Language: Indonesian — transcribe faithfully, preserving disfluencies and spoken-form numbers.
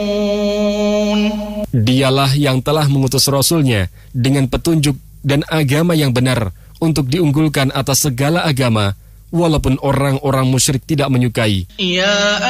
Dialah yang telah mengutus Rasul-Nya dengan petunjuk dan agama yang benar untuk diunggulkan atas segala agama, walaupun orang-orang musyrik tidak menyukai. Ya